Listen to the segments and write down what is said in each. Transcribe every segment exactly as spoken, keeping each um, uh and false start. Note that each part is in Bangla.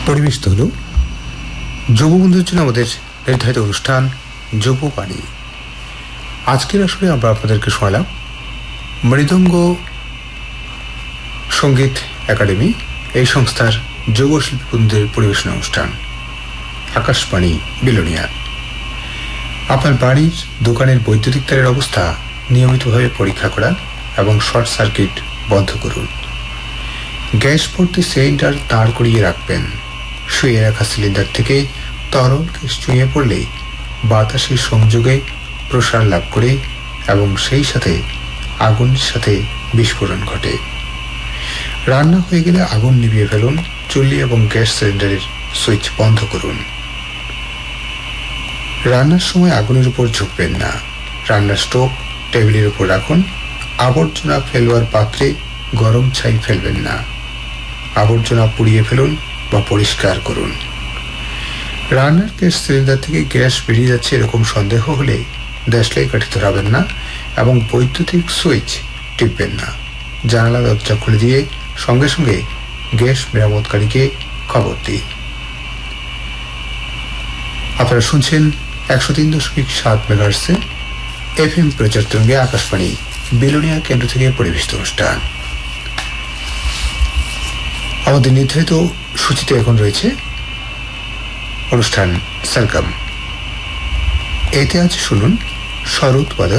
পরিবেশিত হল যুববন্ধুদের জন্য আমাদের নির্ধারিত অনুষ্ঠান যুববাণী। আজকের আসরে আমরা আপনাদেরকে শোনালাম মৃদঙ্গ সঙ্গীত একাডেমি, এই সংস্থার যুব শিল্পী বন্ধুদের পরিবেশনা অনুষ্ঠান আকাশবাণী বিলোনিয়া। আপনার বাড়ির দোকানের বৈদ্যুতিক তারের অবস্থা নিয়মিতভাবে পরীক্ষা করা এবং শর্ট সার্কিট বন্ধ করুন। গ্যাস ভর্তি সিলিন্ডার দাঁড় করিয়ে রাখবেন। শুয়ে রাখা সিলিন্ডার থেকে তরল গ্যাস চুঁয়ে পড়লে বাতাসের সংযোগে প্রসার লাভ করে এবং সেই সাথে আগুনের সাথে বিস্ফোরণ ঘটে। রান্না হয়ে গেলে আগুন নিভিয়ে ফেলুন। চুল্লি এবং গ্যাস সিলিন্ডারের সুইচ বন্ধ করুন। রান্নার সময় আগুনের উপর ঝুঁকবেন না। রান্নার স্টোভ টেবিলের উপর রাখুন। আবর্জনা ফেলবার পাত্রে গরম ছাই ফেলবেন না। আবর্জনা পুড়িয়ে ফেলুন বা পরিষ্কার করুন। রান্নার গ্যাস সিলিন্ডার থেকে গ্যাস বেরিয়ে যাচ্ছে এরকম সন্দেহ হলে দেশলাই কাঠি ধরাবেন না এবং বৈদ্যুতিক সুইচ টিপবেন না। জানালা দরজা খুলে দিয়ে সঙ্গে সঙ্গে গ্যাস মেরামতকারীকে খবর দিন। আপনারা শুনছেন একশো তিন দশমিক সাত মেগাহার্টজে এফ এম প্রচার তরঙ্গে আকাশবাণী বিলোনিয়া কেন্দ্র থেকে পরিবেশিত অনুষ্ঠান। আমাদের নির্ধারিত সূচিতে এখন রয়েছে অনুষ্ঠান সালকাম। এতে আজ শুনুন সরোদ বাদন।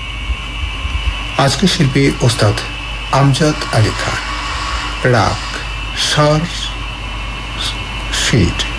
আজকের শিল্পী ওস্তাদ আমজাদ আলী খান। রাগ স্বর শিট।